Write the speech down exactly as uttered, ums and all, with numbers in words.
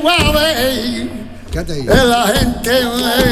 voy a ver. Quédate ahí. La gente me